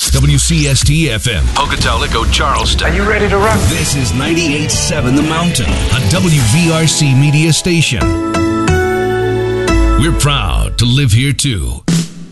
WCST-FM, Pocatello, Charleston. Are you ready to rock? This is 98.7 The Mountain, a WVRC media station. We're proud to live here, too.